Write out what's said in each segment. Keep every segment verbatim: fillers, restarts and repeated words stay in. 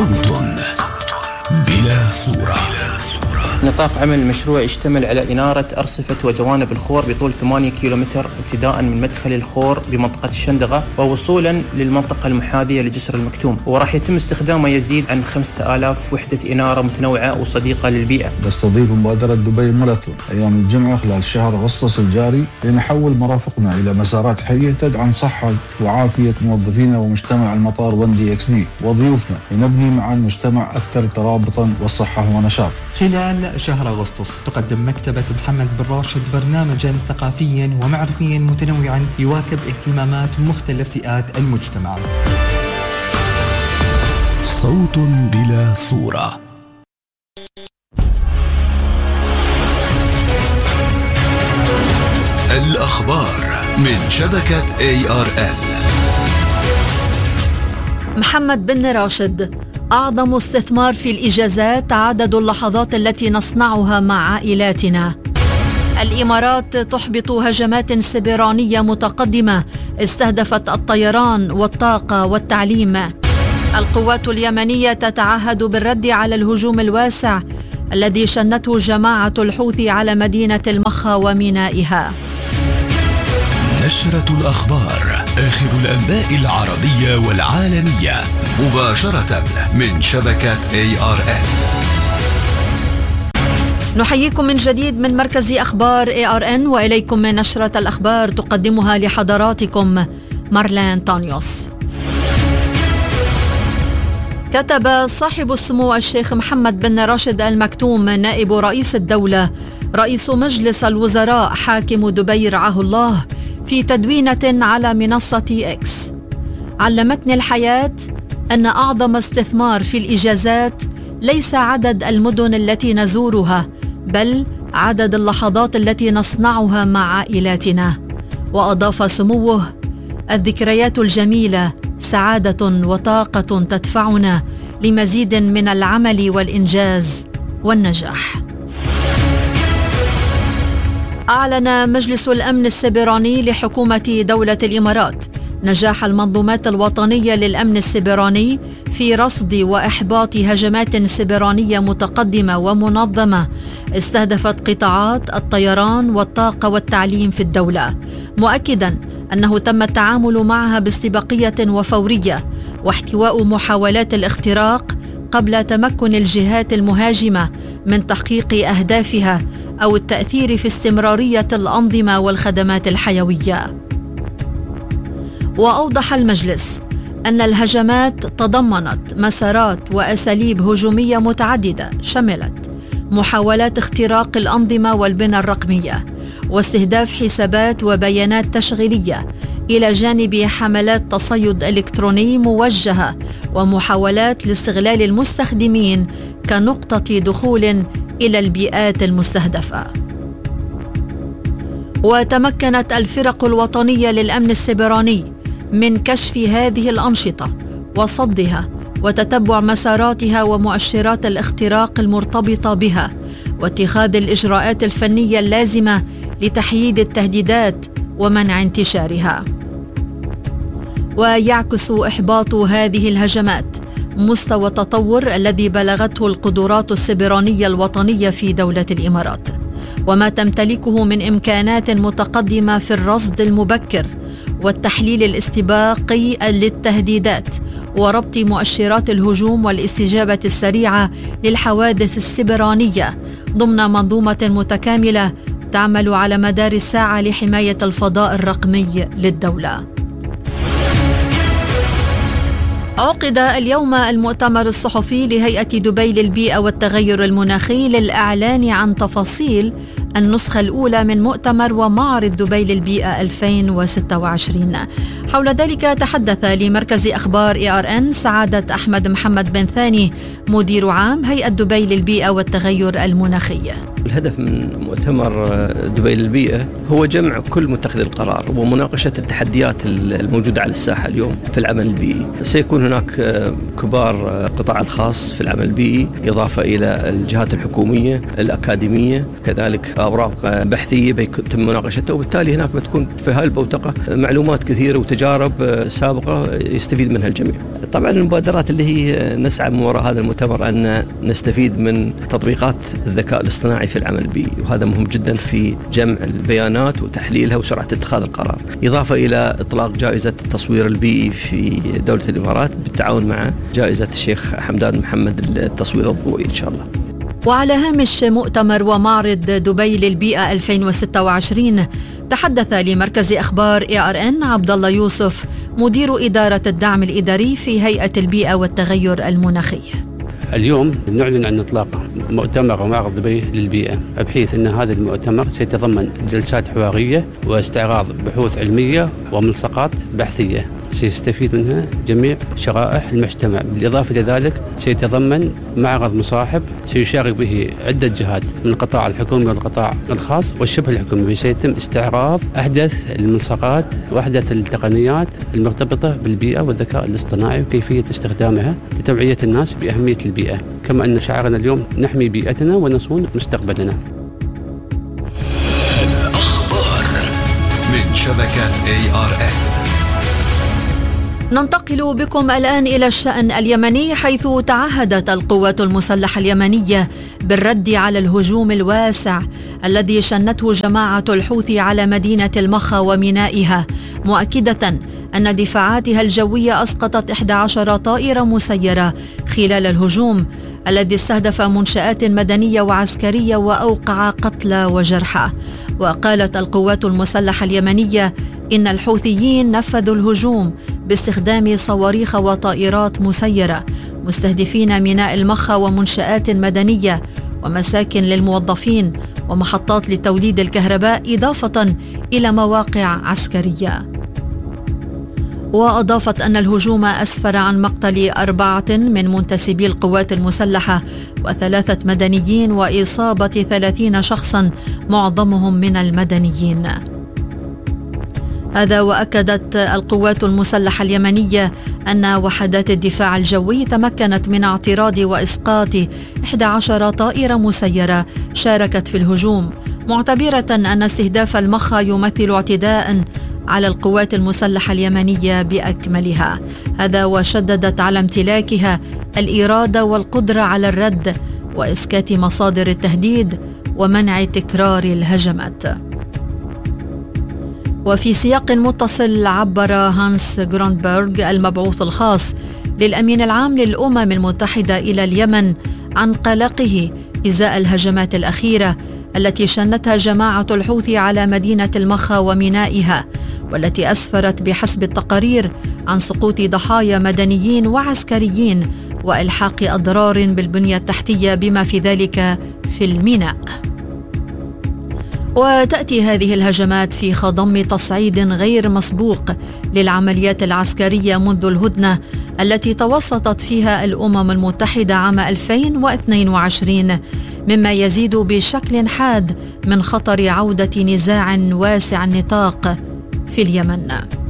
صوت بلا صورة. نطاق عمل المشروع يشتمل على إنارة أرصفة وجوانب الخور بطول ثمانية كيلومتر ابتداء من مدخل الخور بمنطقة الشندقة ووصولا للمنطقة المحاذية لجسر المكتوم، وراح يتم استخدام ما يزيد عن خمسة آلاف وحدة إنارة متنوعة وصديقة للبيئة. نستضيف مبادرة دبي ماراثون أيام الجمعة خلال شهر أغسطس الجاري لنحول مرافقنا إلى مسارات حية تدعم صحة وعافية موظفينا ومجتمع المطار وندي إكس بي وضيوفنا، لنبني معا مجتمع أكثر ترابطا وصحة ونشاط. خلال شهر أغسطس تقدم مكتبة محمد بن راشد برنامجا ثقافيا ومعرفيا متنوعا يواكب اهتمامات مختلف فئات المجتمع. صوت بلا صورة. الأخبار من شبكة إيه آر إل. محمد بن راشد: أعظم استثمار في الإجازات عدد اللحظات التي نصنعها مع عائلاتنا. الإمارات تحبط هجمات سبرانية متقدمة استهدفت الطيران والطاقة والتعليم. القوات اليمنية تتعهد بالرد على الهجوم الواسع الذي شنته جماعة الحوثي على مدينة المخا ومينائها. نشرة الأخبار، آخر الأنباء العربية والعالمية مباشرة من شبكة إيه آر إل. نحييكم من جديد من مركز أخبار إيه آر إن، وإليكم من نشرة الأخبار تقدمها لحضراتكم مارلين تانيوس. كتب صاحب السمو الشيخ محمد بن راشد آل مكتوم نائب رئيس الدولة رئيس مجلس الوزراء حاكم دبي رعاه الله في تدوينة على منصة إكس: علمتني الحياة أن أعظم استثمار في الإجازات ليس عدد المدن التي نزورها، بل عدد اللحظات التي نصنعها مع عائلاتنا. وأضاف سموه: الذكريات الجميلة سعادة وطاقة تدفعنا لمزيد من العمل والإنجاز والنجاح. أعلن مجلس الأمن السبراني لحكومة دولة الإمارات نجاح المنظومات الوطنية للأمن السبراني في رصد وإحباط هجمات سبرانية متقدمة ومنظمة استهدفت قطاعات الطيران والطاقة والتعليم في الدولة، مؤكداً أنه تم التعامل معها باستباقية وفورية واحتواء محاولات الاختراق قبل تمكن الجهات المهاجمة من تحقيق أهدافها أو التأثير في استمرارية الأنظمة والخدمات الحيوية. وأوضح المجلس أن الهجمات تضمنت مسارات وأساليب هجومية متعددة شملت محاولات اختراق الأنظمة والبنى الرقمية واستهداف حسابات وبيانات تشغيلية، إلى جانب حملات تصيد إلكتروني موجهة ومحاولات لاستغلال المستخدمين كنقطة دخول إلى البيئات المستهدفة. وتمكنت الفرق الوطنية للأمن السبراني من كشف هذه الأنشطة وصدها وتتبع مساراتها ومؤشرات الاختراق المرتبطة بها، واتخاذ الإجراءات الفنية اللازمة لتحييد التهديدات ومنع انتشارها. ويعكس إحباط هذه الهجمات مستوى التطور الذي بلغته القدرات السبرانية الوطنية في دولة الإمارات، وما تمتلكه من إمكانات متقدمة في الرصد المبكر والتحليل الاستباقي للتهديدات وربط مؤشرات الهجوم والاستجابة السريعة للحوادث السبرانية ضمن منظومة متكاملة تعمل على مدار الساعة لحماية الفضاء الرقمي للدولة. عقد اليوم المؤتمر الصحفي لهيئة دبي للبيئة والتغير المناخي للإعلان عن تفاصيل النسخة الأولى من مؤتمر ومعرض دبي للبيئة ألفين وستة وعشرين. حول ذلك تحدث لمركز أخبار إيه آر إن سعادة أحمد محمد بن ثاني مدير عام هيئة دبي للبيئة والتغير المناخي. الهدف من مؤتمر دبي للبيئة هو جمع كل متخذي القرار ومناقشة التحديات الموجودة على الساحة اليوم في العمل البيئي. سيكون هناك كبار القطاع الخاص في العمل البيئي إضافة إلى الجهات الحكومية الأكاديمية، كذلك أوراق بحثية بيتم مناقشتها، وبالتالي هناك بتكون في هاي البوتقة معلومات كثيرة وتجارب سابقة يستفيد منها الجميع. طبعا المبادرات اللي هي نسعى من وراء هذا المؤتمر أن نستفيد من تطبيقات الذكاء الاصطناعي في العمل البيئي، وهذا مهم جدا في جمع البيانات وتحليلها وسرعة اتخاذ القرار، إضافة إلى إطلاق جائزة التصوير البيئي في دولة الإمارات بالتعاون مع جائزة الشيخ حمدان محمد للتصوير الضوئي إن شاء الله. وعلى هامش مؤتمر ومعرض دبي للبيئة ألفين وستة وعشرين تحدث لمركز أخبار إيه آر إن عبد الله يوسف مدير إدارة الدعم الإداري في هيئة البيئة والتغير المناخي. اليوم نعلن عن إطلاق مؤتمر ومعرض دبي للبيئة، بحيث أن هذا المؤتمر سيتضمن جلسات حوارية واستعراض بحوث علمية وملصقات بحثية سيستفيد منها جميع شرائح المجتمع. بالإضافة إلى ذلك سيتضمن معرض مصاحب سيشارك به عدة جهات من القطاع الحكومي والقطاع الخاص والشبه الحكومي، سيتم استعراض أحدث الملصقات وأحدث التقنيات المرتبطة بالبيئة والذكاء الاصطناعي وكيفية استخدامها لتوعية الناس بأهمية البيئة، كما أن شعارنا اليوم نحمي بيئتنا ونصون مستقبلنا. الأخبار من شبكة إيه آر إن. ننتقل بكم الآن إلى الشأن اليمني، حيث تعهدت القوات المسلحة اليمنية بالرد على الهجوم الواسع الذي شنته جماعة الحوثي على مدينة المخا ومينائها، مؤكدة أن دفاعاتها الجوية أسقطت إحدى عشرة طائرة مسيرة خلال الهجوم الذي استهدف منشآت مدنية وعسكرية وأوقع قتلى وجرحى. وقالت القوات المسلحة اليمنية إن الحوثيين نفذوا الهجوم باستخدام صواريخ وطائرات مسيرة، مستهدفين ميناء المخا ومنشآت مدنية ومساكن للموظفين ومحطات لتوليد الكهرباء، إضافة إلى مواقع عسكرية. وأضافت أن الهجوم أسفر عن مقتل أربعة من منتسبي القوات المسلحة وثلاثة مدنيين وإصابة ثلاثين شخصا معظمهم من المدنيين. هذا وأكدت القوات المسلحة اليمنية أن وحدات الدفاع الجوي تمكنت من اعتراض وإسقاط إحدى عشرة طائرة مسيرة شاركت في الهجوم، معتبرة أن استهداف المخا يمثل اعتداء على القوات المسلحة اليمنية بأكملها. هذا وشددت على امتلاكها الإرادة والقدرة على الرد وإسكات مصادر التهديد ومنع تكرار الهجمات. وفي سياق متصل، عبر هانس غروندبرغ المبعوث الخاص للأمين العام للأمم المتحدة إلى اليمن عن قلقه إزاء الهجمات الأخيرة التي شنتها جماعة الحوثي على مدينة المخا ومينائها، والتي أسفرت بحسب التقارير عن سقوط ضحايا مدنيين وعسكريين وإلحاق أضرار بالبنية التحتية بما في ذلك في الميناء. وتأتي هذه الهجمات في خضم تصعيد غير مسبوق للعمليات العسكرية منذ الهدنة التي توسطت فيها الأمم المتحدة عام ألفين واثنين وعشرين، مما يزيد بشكل حاد من خطر عودة نزاع واسع النطاق في اليمن.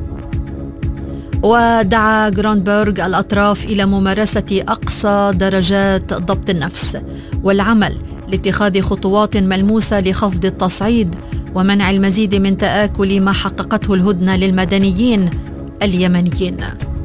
ودعا غروندبرغ الأطراف إلى ممارسة أقصى درجات ضبط النفس والعمل لاتخاذ خطوات ملموسة لخفض التصعيد ومنع المزيد من تآكل ما حققته الهدنة للمدنيين اليمنيين.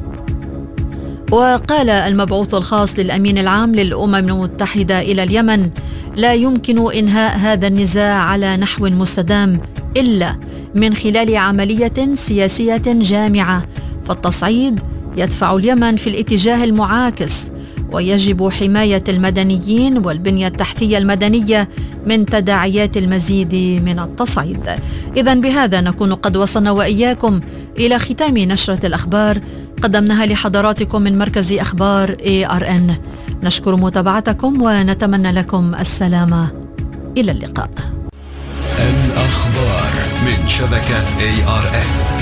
وقال المبعوث الخاص للأمين العام للأمم المتحدة إلى اليمن: لا يمكن إنهاء هذا النزاع على نحو مستدام إلا من خلال عملية سياسية جامعة، فالتصعيد يدفع اليمن في الاتجاه المعاكس، ويجب حماية المدنيين والبنية التحتية المدنية من تداعيات المزيد من التصعيد. إذن بهذا نكون قد وصلنا وإياكم إلى ختام نشرة الأخبار قدمناها لحضراتكم من مركز أخبار إيه آر إن. نشكر متابعتكم ونتمنى لكم السلامة. إلى اللقاء. الأخبار من شبكة إيه آر إن.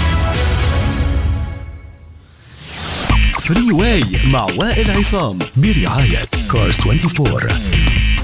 فري واي مع وائل عصام برعاية كارز أربعة وعشرين.